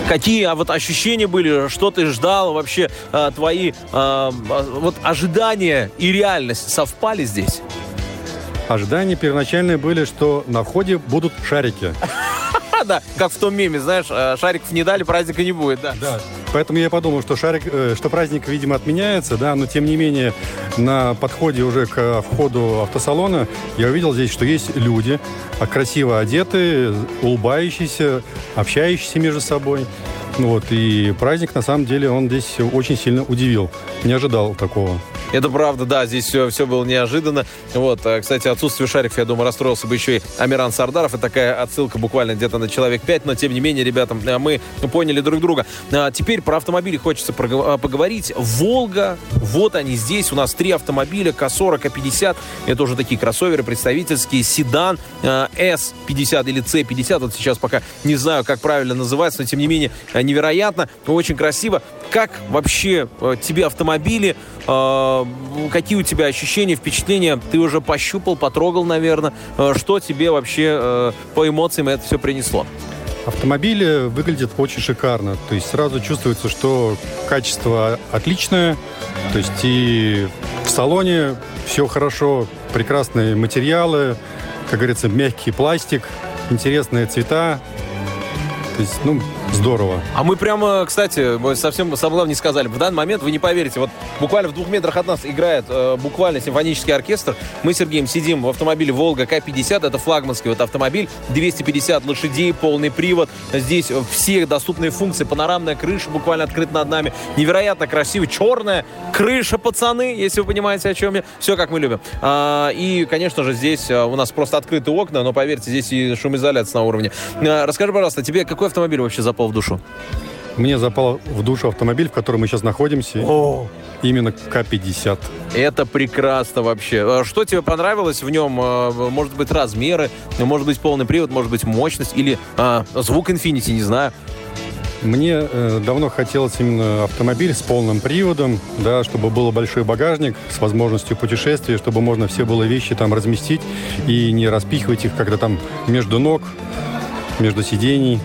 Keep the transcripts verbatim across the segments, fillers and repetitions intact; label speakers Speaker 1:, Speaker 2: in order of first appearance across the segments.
Speaker 1: Какие а вот ощущения были, что ты ждал, вообще а, твои а, вот ожидания и реальность совпали здесь?
Speaker 2: Ожидания первоначальные были, что на входе будут шарики.
Speaker 1: Да, как в том меме, знаешь, шариков не дали, праздника не будет, да.
Speaker 2: Да. Поэтому я подумал, что шарик, что праздник, видимо, отменяется, да, но тем не менее на подходе уже к входу автосалона я увидел здесь, что есть люди, красиво одетые, улыбающиеся, общающиеся между собой. Вот, и праздник, на самом деле, он здесь очень сильно удивил. Не ожидал такого.
Speaker 1: Это правда, да, здесь все, все было неожиданно. Вот, кстати, отсутствие шариков, я думаю, расстроился бы еще и Амиран Сардаров. Это такая отсылка буквально где-то на человек пять, но, тем не менее, ребята, мы поняли друг друга. Теперь про автомобили хочется поговорить. «Волга», вот они здесь. У нас три автомобиля, К сорок, К пятьдесят. Это уже такие кроссоверы представительские. Седан С пятьдесят или С пятьдесят. Вот сейчас пока не знаю, как правильно называется, но, тем не менее, невероятно, очень красиво. Как вообще тебе автомобили? Какие у тебя ощущения, впечатления? Ты уже пощупал, потрогал, наверное. Что тебе вообще по эмоциям это все принесло?
Speaker 2: Автомобили выглядят очень шикарно. То есть сразу чувствуется, что качество отличное. То есть и в салоне все хорошо, прекрасные материалы, как говорится, мягкий пластик, интересные цвета. То есть, ну, здорово.
Speaker 1: А мы прямо, кстати, мы совсем самое главное не сказали. В данный момент вы не поверите. Вот буквально в двух метрах от нас играет э, буквально симфонический оркестр. Мы с Сергеем сидим в автомобиле «Волга К пятьдесят». Это флагманский вот автомобиль. двести пятьдесят лошадей, полный привод. Здесь все доступные функции. Панорамная крыша буквально открыта над нами. Невероятно красиво. Черная крыша, пацаны, если вы понимаете, о чем я. Все, как мы любим. А, и, конечно же, здесь у нас просто открытые окна. Но, поверьте, здесь и шумоизоляция на уровне. А, расскажи, пожалуйста, тебе какой автомобиль вообще запал в душу?
Speaker 2: Мне запал в душу автомобиль, в котором мы сейчас находимся. О! Именно К пятьдесят.
Speaker 1: Это прекрасно вообще. Что тебе понравилось в нем? Может быть, размеры, может быть, полный привод, может быть, мощность или а, звук Infiniti, не знаю.
Speaker 2: Мне э, давно хотелось именно автомобиль с полным приводом, да, чтобы был большой багажник с возможностью путешествия, чтобы можно все было вещи там разместить и не распихивать их когда там между ног, между сидений.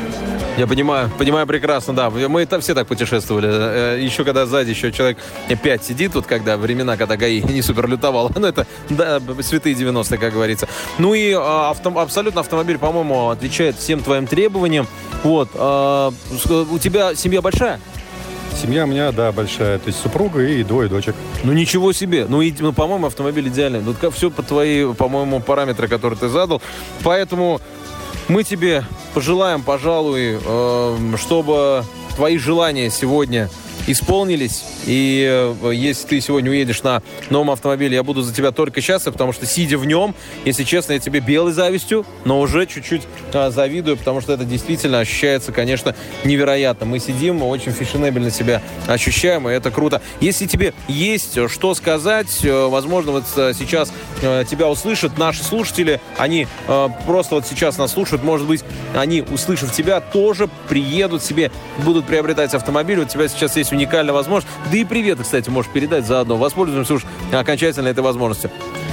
Speaker 1: Я понимаю, понимаю прекрасно, да. Мы это все так путешествовали. Еще когда сзади еще человек пять сидит, вот когда времена, когда ГАИ не супер лютовал. Ну, это да, святые девяностые, как говорится. Ну и авто, абсолютно автомобиль, по-моему, отвечает всем твоим требованиям. Вот. А, у тебя семья большая?
Speaker 2: Семья у меня, да, большая. То есть супруга и двое дочек.
Speaker 1: Ну, ничего себе. Ну, и, ну по-моему, автомобиль идеальный. Ну, все по твои, по-моему, параметры, которые ты задал. Поэтому мы тебе пожелаем, пожалуй, э, чтобы твои желания сегодня исполнились. И э, если ты сегодня уедешь на новом автомобиле, я буду за тебя только счастлив, потому что, сидя в нем, если честно, я тебе белой завистью, но уже чуть-чуть э, завидую, потому что это действительно ощущается, конечно, невероятно. Мы сидим, мы очень фешенебельно себя ощущаем, и это круто. Если тебе есть что сказать, э, возможно, вот э, сейчас э, тебя услышат наши слушатели, они э, просто вот сейчас нас слушают, может быть, они, услышав тебя, тоже приедут себе, будут приобретать автомобиль. У тебя сейчас есть уникальная возможность. Да и привет, кстати, можешь передать заодно. Воспользуемся уж окончательно этой возможностью.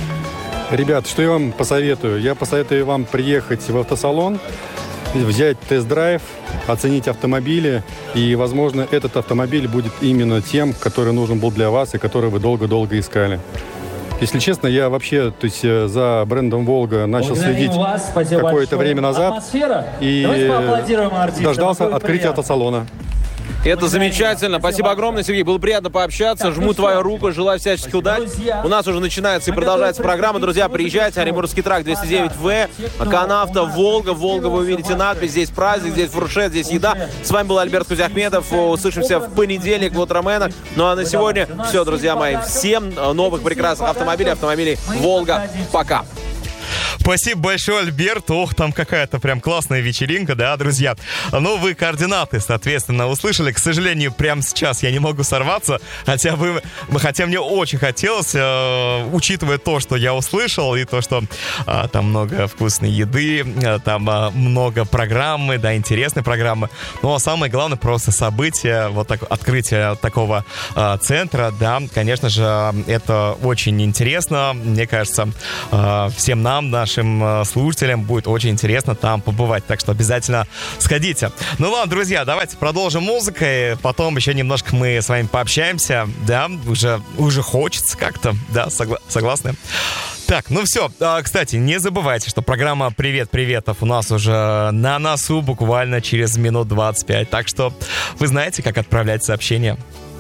Speaker 2: Ребят, что я вам посоветую? Я посоветую вам приехать в автосалон, взять тест-драйв, оценить автомобили. И, возможно, этот автомобиль будет именно тем, который нужен был для вас и который вы долго-долго искали. Если честно, я вообще, то есть, за брендом «Волга» начал следить какое-то время назад. Атмосфера. И дождался открытия автосалона.
Speaker 1: Это замечательно. Спасибо огромное, Сергей. Было приятно пообщаться. Так, Жму твою руку, желаю всяческих удач. У нас уже начинается и продолжается программа. Друзья, приезжайте. Оренбургский тракт двести девять вэ. Канавто, Волга. Волга, вы увидите надпись. Здесь праздник, здесь фуршет, здесь еда. С вами был Альберт Кузяхметов. Услышимся в понедельник в Утроменах. Ну а на сегодня все, друзья мои. Всем новых прекрасных автомобилей, автомобилей «Волга». Пока.
Speaker 3: Спасибо большое, Альберт. Ох, там какая-то прям классная вечеринка, да, друзья. Ну, вы координаты, соответственно, услышали. К сожалению, прямо сейчас я не могу сорваться. Хотя, бы, хотя мне очень хотелось, э, учитывая то, что я услышал, и то, что э, там много вкусной еды, э, там э, много программы, да, интересной программы. Ну, а самое главное, просто событие, вот так, открытие такого э, центра, да, конечно же, это очень интересно. Мне кажется, э, всем нам, да, нашим слушателям будет очень интересно там побывать. Так что обязательно сходите. Ну ладно, друзья, давайте продолжим музыкой. Потом еще немножко мы с вами пообщаемся. Да, уже, уже хочется как-то. Да, согла- согласны? Так, ну все. Кстати, не забывайте, что программа «Привет, приветов» у нас уже на носу буквально через минут двадцать пять. Так что вы знаете, как отправлять сообщения.